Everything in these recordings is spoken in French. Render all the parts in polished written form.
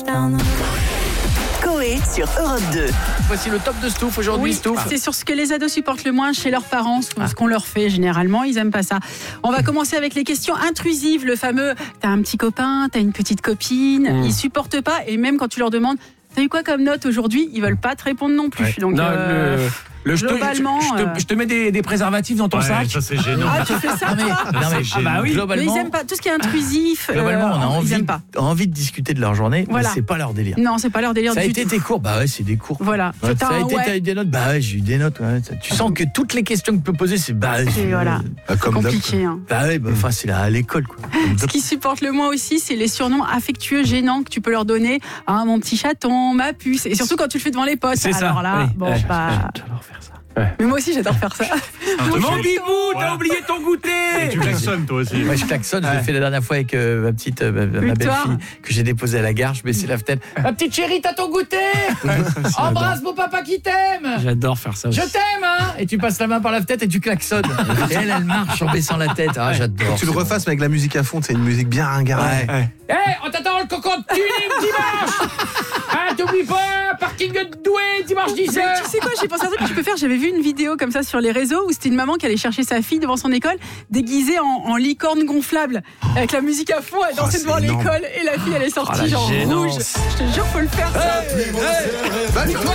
Coé sur Europe 2. Voici le top de Stouff aujourd'hui. Oui, Stouff. c'est sur ce que les ados supportent le moins chez leurs parents, ce qu'on leur fait généralement, ils aiment pas ça. On va commencer avec les questions intrusives, le fameux « t'as un petit copain, t'as une petite copine », ils supportent pas et même quand tu leur demandes « t'as eu quoi comme note aujourd'hui », ils veulent pas te répondre non plus. Donc, Non, globalement, je te mets des préservatifs dans ton sac. Ça c'est gênant. Ah, tu fais ça, toi Bah oui. Mais Globalement, ils aiment pas tout ce qui est intrusif. globalement, on ils a aiment pas. envie de discuter de leur journée, Voilà. mais c'est pas leur délire. Non, c'est pas leur délire Ça a du été tout. tes cours, bah ouais, c'est des cours. Voilà. Ouais, T'as ça a un été, ouais. t'as eu des notes, bah ouais, j'ai eu des notes. Ouais. Tu sens que toutes les questions que tu peux poser, c'est Voilà. C'est comme compliqué. Hein. Bah ouais, enfin c'est à l'école quoi. Ce qu'ils supportent le moins aussi, c'est les surnoms affectueux gênants que tu peux leur donner. Ah, mon petit chaton, ma puce. Et surtout quand tu le fais devant les potes. C'est ça. Alors là, Oui. bon, Ouais. bah. J'adore faire ça. Mais moi aussi, j'adore faire ça. Mon bibou, t'as oublié ton goûter. Et tu klaxonnes toi aussi. Moi je klaxonne, je l'ai fait la dernière fois avec ma petite ma belle-fille que j'ai déposée à la gare, je baissais la fenêtre. Ma petite chérie, t'as ton goûter. Embrasse mon papa qui t'aime. J'adore faire ça aussi. Je t'aime hein. Et tu passes la main par la fenêtre et tu klaxonnes. Et elle marche en baissant la tête. Ah, j'adore. Tu le refasses mais avec la musique à fond, c'est une musique bien ringarde. Ouais. Eh, on t'attend le cocon de tuning dimanche. Ah, t'oublies pas, parking de Douai, dimanche 10h. Mais tu sais quoi, j'ai pensé à un truc que tu peux faire. J'avais vu une vidéo comme ça sur les réseaux où c'était une maman qui allait chercher sa fille devant son école déguisée en licorne gonflable avec la musique à fond, elle dansait c'est devant énorme. l'école et la fille elle est sortie la genre gênance. rouge. Je te jure, faut le faire ça. Bah, Victoire,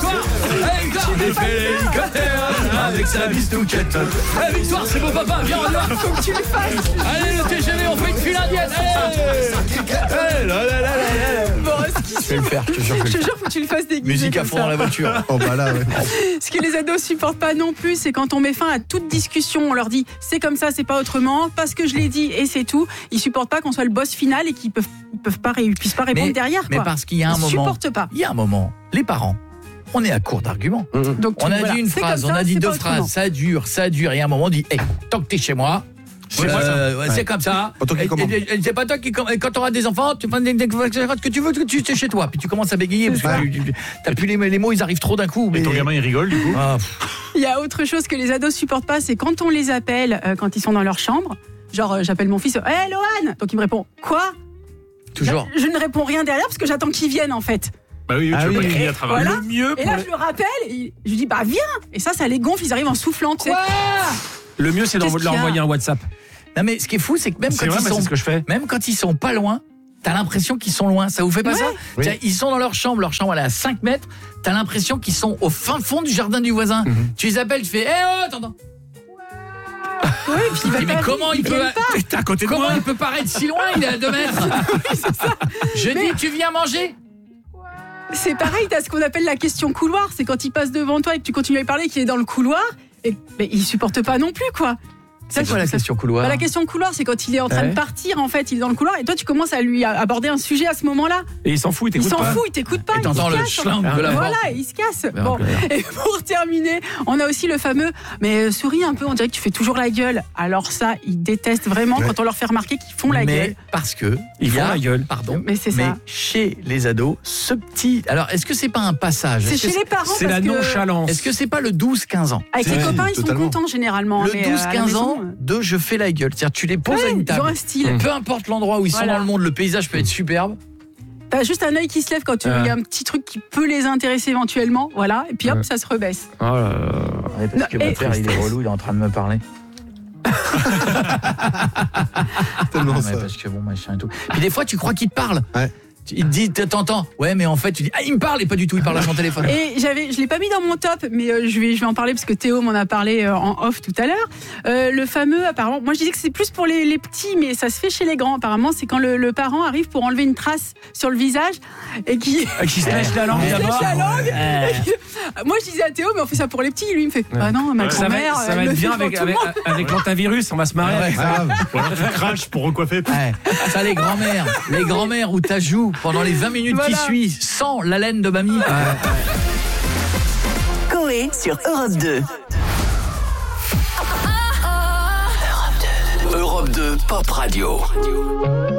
Avec sa bistouquette. Victoire, c'est mon papa, viens, on y va. Faut que tu le fasses. Allez, le TGV, on fait une file indienne. Bon, ce qui Je vais le faire, je te jure que je te jure, faut que tu le fasses déguisé. musique à comme fond ça. dans la voiture. Oh bah là, ouais. Ce que les ados supportent pas non plus, c'est quand on met fin à toute discussion. On leur dit c'est comme ça, c'est pas autrement, parce que je l'ai dit et c'est tout. Ils supportent pas qu'on soit le boss final et qu'ils puissent pas répondre derrière. Mais Quoi. parce qu'il y a un Ils moment. supportent pas. Il y a un moment, les parents, on est à court d'arguments. Donc, On a voilà, dit une c'est phrase, comme on ça, a dit c'est deux pas autrement. phrases, ça dure. Et à un moment, on dit, tant que t'es chez moi, C'est moi, ça. c'est comme ça. Pas toi qui commande. Et c'est pas toi qui commande. Quand t'auras des enfants, tu fais ce que tu veux, c'est chez toi. Puis tu commences à bégayer parce que t'as plus les mots, ils arrivent trop d'un coup. Et ton gamin il rigole du coup. Ah, Il y a autre chose que les ados supportent pas, c'est quand on les appelle quand ils sont dans leur chambre. Genre, j'appelle mon fils, hey Lohan. Donc il me répond, quoi? toujours. Je ne réponds rien derrière parce que j'attends qu'il vienne en fait. Bah oui, tu veux pas crier à travers. Voilà. Le mieux Et pour là, je le rappelle, et je lui dis, bah viens. Et ça les gonfle, ils arrivent en soufflant. Tu sais. le mieux, c'est Qu'est-ce de leur qu'il y a envoyer un WhatsApp. Non mais ce qui est fou, c'est que même C'est quand vrai, ils mais c'est sont, ce que je fais. même quand ils sont pas loin, t'as l'impression qu'ils sont loin. Ça vous fait pas ça? Oui. Tiens, ils sont dans leur chambre elle est à 5 mètres. T'as l'impression qu'ils sont au fin fond du jardin du voisin. Tu les appelles, tu fais, attends. Oui, puis il va Mais pas- comment il peut viennent pas. T'es à côté de Comment moi. il peut paraître si loin? Il est à 2 mètres. Je dis, tu viens manger? C'est pareil, t'as ce qu'on appelle la question couloir. C'est quand il passe devant toi et que tu continues à lui parler, qu'il est dans le couloir. Et mais il supporte pas non plus, quoi. C'est quoi la question couloir? Bah, la question couloir, c'est quand il est en train de partir, en fait, il est dans le couloir, et toi, tu commences à lui aborder un sujet à ce moment-là. Et il s'en fout, il Il t'écoute s'en pas. fout, il t'écoute pas. Et il t'entends se le casse. schlang de la Voilà, porte. il se casse. Ben, Bon. en clair. Et pour terminer, on a aussi le fameux, mais souris un peu, on dirait que tu fais toujours la gueule. Alors ça, ils détestent vraiment quand on leur fait remarquer qu'ils font la mais gueule. parce que Ils font la gueule. Pardon. Mais c'est ça. Chez les ados, ce petit. Alors, est-ce que c'est pas un passage? C'est Est-ce que chez les parents C'est parce la que nonchalance. Est-ce que c'est pas le 12-15 ans? avec les Si, copains, ils sont totalement. contents généralement. Le mais, à la 12-15 maison, ans de je fais la gueule. C'est-à-dire, tu les poses à ouais, une ils ont table. un style. Peu importe l'endroit où ils sont Voilà. dans le monde, le paysage peut être superbe. T'as juste un œil qui se lève quand il y a un petit truc qui peut les intéresser éventuellement, voilà, et puis hop, ça se rebaisse. Oh là là. Ouais, parce Non, que et- mon père, il est relou, il est en train de me parler. Tellement Ouais, ça. parce que bon, machin et tout. Puis des fois, tu crois qu'il te parle. Ouais. Il te dit, t'entends. Ouais, mais en fait, tu dis, il me parle, et pas du tout, il parle à son téléphone. Et je l'ai pas mis dans mon top, mais je vais en parler parce que Théo m'en a parlé en off tout à l'heure. Le fameux, apparemment, moi je disais que c'est plus pour les petits, mais ça se fait chez les grands. Apparemment, c'est quand le parent arrive pour enlever une trace sur le visage et qui Qui se lèche la langue se lèche d'abord. la langue. Moi je disais à Théo, mais on fait ça pour les petits. Lui il me fait, ah non, ma Ça grand-mère, va elle être le bien fait pour avec, tout le monde. avec l'antivirus, on va se marrer avec ça. Grave. Ou alors tu craches pour recoiffer. Ouais. Ça, les grands-mères où t'as joué pendant les 20 minutes Voilà. qui suivent sans la laine de mamie. Coé sur Europe 2. Europe 2 Pop Radio.